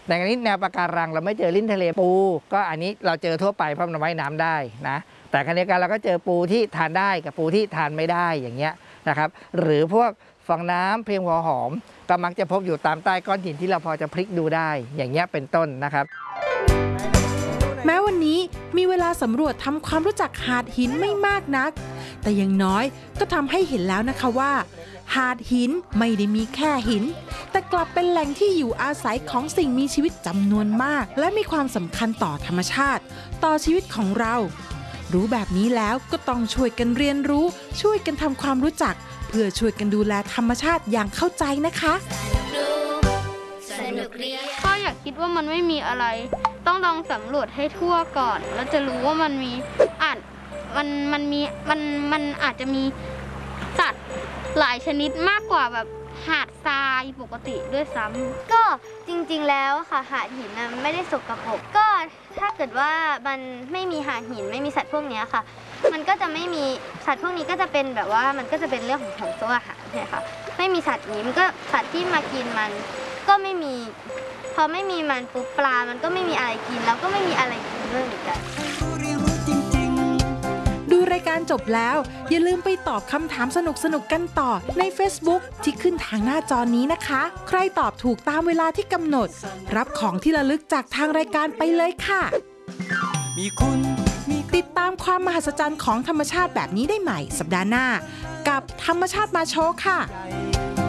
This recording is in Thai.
ในกรณีแนวปะการังเราไม่เจอลิ้นทะเลปูก็อันนี้เราเจอทั่วไปเพราะมันว่ายน้ำได้นะแต่ขณะเดียวกันเราก็เจอปูที่ทานได้กับปูที่ทานไม่ได้อย่างเงี้ยนะครับหรือพวกฟองน้ำเพียงหัวหอมก็มักจะพบอยู่ตามใต้ก้อนหินที่เราพอจะพลิกดูได้อย่างเงี้ยเป็นต้นนะครับแม้วันนี้มีเวลาสำรวจทำความรู้จักหาดหินไม่มากนักแต่อย่างน้อยก็ทำให้เห็นแล้วนะคะว่าหาดหินไม่ได้มีแค่หินแต่กลับเป็นแหล่งที่อยู่อาศัยของสิ่งมีชีวิตจำนวนมากและมีความสำคัญต่อธรรมชาติต่อชีวิตของเรารู้แบบนี้แล้วก็ต้องช่วยกันเรียนรู้ช่วยกันทำความรู้จักเพื่อช่วยกันดูแลธรรมชาติอย่างเข้าใจนะคะก็อยากคิดว่ามันไม่มีอะไรต้องลองสำรวจให้ทั่วก่อนแล้วจะรู้ว่ามันมีมันอาจจะมีสัตว์หลายชนิดมากกว่าแบบหาดทรายปกติด้วยซ้ำก็จริงๆแล้วค่ะหาดหินไม่ได้สกปรกก็ถ้าเกิดว่ามันไม่มีหาดหินไม่มีสัตว์พวกนี้ค่ะมันก็จะไม่มีสัตว์พวกนี้ก็จะเป็นแบบว่ามันก็จะเป็นเรื่องของโซ่อาหารใช่ค่ะไม่มีสัตว์นี้มันก็สัตว์ที่มากินมันก็ไม่มีพอไม่มีมันปุ๊บปลามันก็ไม่มีอะไรกินแล้วก็ไม่มีอะไรกินด้วยเหมือนกันดูรายการจบแล้วอย่าลืมไปตอบคำถามสนุกๆกันต่อใน Facebook ที่ขึ้นทางหน้าจอนี้นะคะใครตอบถูกตามเวลาที่กำหนดรับของที่ระลึกจากทางรายการไปเลยค่ะติดตามความมหัศจรรย์ของธรรมชาติแบบนี้ได้ใหม่สัปดาห์หน้ากับธรรมชาติมาโชว์ค่ะ